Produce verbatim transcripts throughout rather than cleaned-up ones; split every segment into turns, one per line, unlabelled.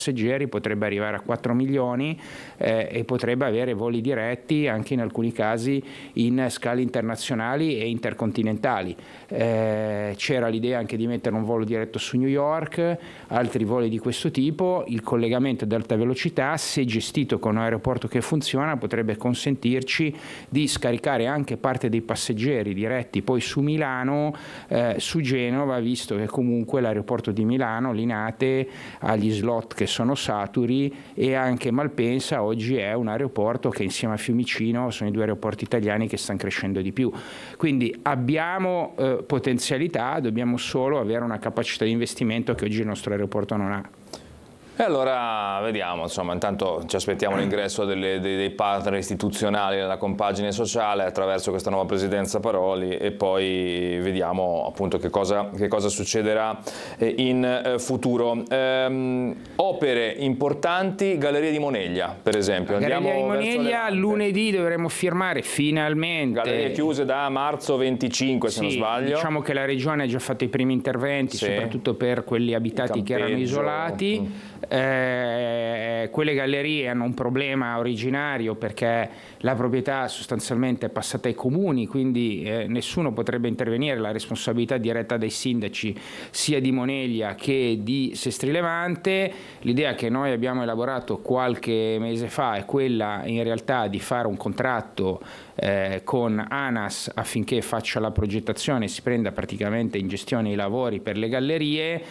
passeggeri potrebbe arrivare a quattro milioni eh, e potrebbe avere voli diretti anche in alcuni casi in scale internazionali e intercontinentali. Eh, c'era l'idea anche di mettere un volo diretto su New York, altri voli di questo tipo. Il collegamento ad alta velocità, se gestito con un aeroporto che funziona, potrebbe consentirci di scaricare anche parte dei passeggeri diretti poi su Milano, eh, su Genova, visto che comunque l'aeroporto di Milano, Linate, ha gli slot che sono saturi, e anche Malpensa oggi è un aeroporto che insieme a Fiumicino sono i due aeroporti italiani che stanno crescendo di più. Quindi abbiamo eh, potenzialità, dobbiamo solo avere una capacità di investimento che oggi il nostro aeroporto non ha.
E allora vediamo, insomma, intanto ci aspettiamo l'ingresso delle, dei, dei partner istituzionali nella compagine sociale attraverso questa nuova presidenza Paroli, e poi vediamo appunto che cosa, che cosa succederà in eh, futuro. Ehm, opere importanti, Galleria di Moneglia per esempio.
Andiamo Galleria di Moneglia, lunedì dovremo firmare finalmente.
Gallerie chiuse da marzo venticinque, se
sì,
non sbaglio.
Diciamo che la Regione ha già fatto i primi interventi, sì, soprattutto per quelli abitati che erano isolati. Mm. Eh, quelle gallerie hanno un problema originario perché la proprietà sostanzialmente è passata ai comuni, quindi eh, nessuno potrebbe intervenire, la responsabilità diretta dei sindaci sia di Moneglia che di Sestri Levante. L'idea che noi abbiamo elaborato qualche mese fa è quella in realtà di fare un contratto eh, con ANAS affinché faccia la progettazione e si prenda praticamente in gestione i lavori per le gallerie.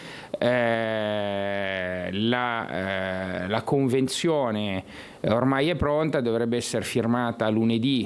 Eh, la, eh, la convenzione ormai è pronta, dovrebbe essere firmata lunedì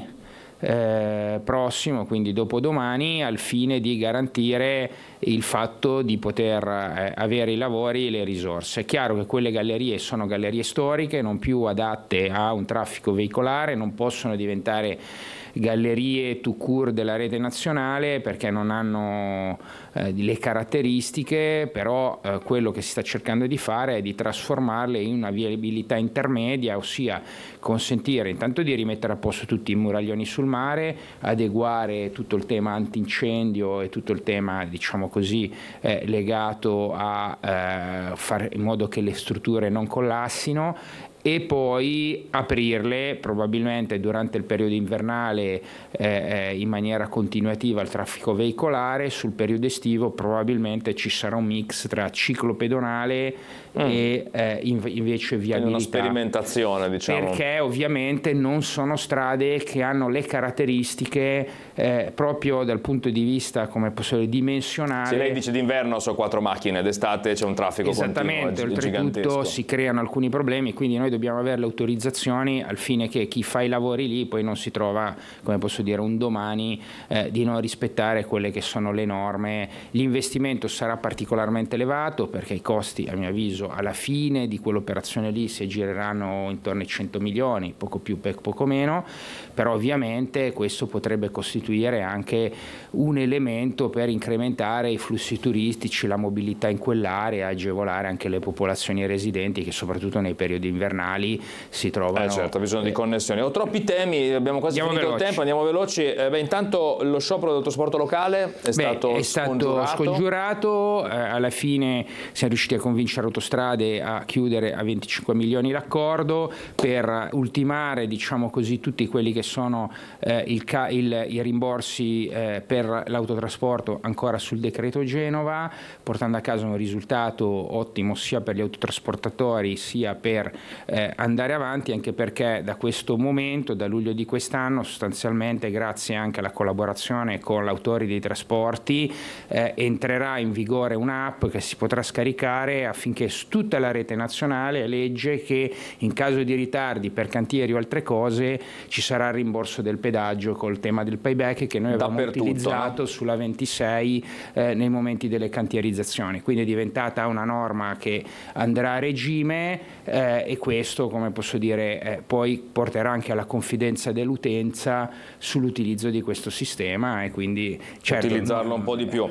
eh, prossimo, quindi dopodomani, al fine di garantire il fatto di poter eh, avere i lavori e le risorse. È chiaro che quelle gallerie sono gallerie storiche, non più adatte a un traffico veicolare, non possono diventare gallerie tout court della rete nazionale perché non hanno eh, le caratteristiche, però eh, quello che si sta cercando di fare è di trasformarle in una viabilità intermedia, ossia consentire intanto di rimettere a posto tutti i muraglioni sul mare, adeguare tutto il tema antincendio e tutto il tema, diciamo così, eh, legato a eh, fare in modo che le strutture non collassino, e poi aprirle probabilmente durante il periodo invernale eh, in maniera continuativa al traffico veicolare. Sul periodo estivo probabilmente ci sarà un mix tra ciclo pedonale mm. e eh, invece viabilità.
Una sperimentazione, diciamo.
Perché ovviamente non sono strade che hanno le caratteristiche eh, proprio dal punto di vista, come posso dire, dimensionale.
Se lei dice d'inverno so quattro macchine, d'estate c'è un traffico
esattamente,
continuo,
oltretutto si creano alcuni problemi, quindi noi dobbiamo avere le autorizzazioni al fine che chi fa i lavori lì poi non si trova, come posso dire, un domani eh, di non rispettare quelle che sono le norme. L'investimento sarà particolarmente elevato perché i costi, a mio avviso, alla fine di quell'operazione lì si aggireranno intorno ai cento milioni, poco più, poco meno, però ovviamente questo potrebbe costituire anche un elemento per incrementare i flussi turistici, la mobilità in quell'area, agevolare anche le popolazioni residenti che soprattutto nei periodi invernali si trovano.
Eh certo, ha bisogno eh, di connessioni. Ho troppi temi, abbiamo quasi
andiamo
finito
veloci.
il tempo, andiamo veloci. Eh, beh, intanto lo sciopero del trasporto locale è
beh,
stato
è stato
scongiurato,
scongiurato. Eh, alla fine siamo riusciti a convincere Autostrade a chiudere a venticinque milioni l'accordo per ultimare, diciamo così, tutti quelli che sono eh, il, il, i rimborsi eh, per l'autotrasporto ancora sul decreto Genova, portando a casa un risultato ottimo sia per gli autotrasportatori sia per eh, andare avanti, anche perché da questo momento, da luglio di quest'anno, sostanzialmente grazie anche alla collaborazione con l'autori dei trasporti, eh, entrerà in vigore un'app che si potrà scaricare affinché su tutta la rete nazionale legge che in caso di ritardi per cantieri o altre cose ci sarà il rimborso del pedaggio col tema del payback che noi avevamo utilizzato no? sulla ventisei eh, nei momenti delle cantierizzazioni. Quindi è diventata una norma che andrà a regime eh, e questo, come posso dire, eh, poi porterà anche alla confidenza dell'utenza sull'utilizzo di questo sistema e quindi certo,
utilizzarlo
non,
un po' di più.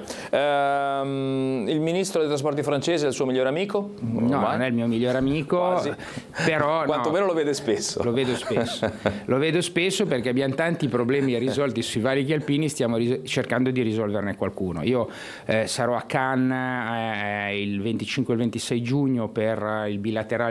Ehm, il ministro dei trasporti francese è il suo migliore amico?
No,
Ormai?
non è il mio migliore amico, però
quantomeno
no,
lo vede spesso.
Lo vedo spesso, lo vedo spesso perché abbiamo tanti problemi risolti sui valichi alpini, stiamo cercando di risolverne qualcuno. Io eh, sarò a Cannes eh, il venticinque e il ventisei giugno per il bilaterale